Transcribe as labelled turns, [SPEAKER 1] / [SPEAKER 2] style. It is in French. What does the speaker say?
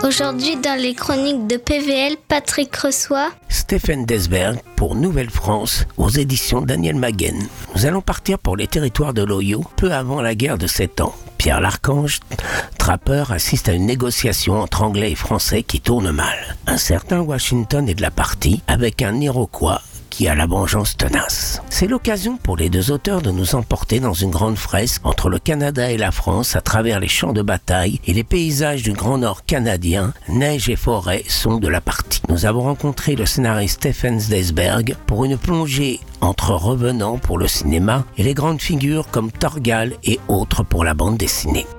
[SPEAKER 1] Aujourd'hui, dans les chroniques de PVL, Patrick reçoit
[SPEAKER 2] Stéphane Desberg pour Nouvelle-France aux éditions Daniel Maguen. Nous allons partir pour les territoires de l'Ohio peu avant la guerre de 7 ans. Pierre l'Archange, trappeur, assiste à une négociation entre Anglais et Français qui tourne mal. Un certain Washington est de la partie avec un Iroquois qui a la vengeance tenace. C'est l'occasion pour les deux auteurs de nous emporter dans une grande fresque entre le Canada et la France à travers les champs de bataille et les paysages du Grand Nord canadien. Neige et forêt sont de la partie. Nous avons rencontré le scénariste Stéphane Desberg pour une plongée entre revenants pour le cinéma et les grandes figures comme Thorgal et autres pour la bande dessinée.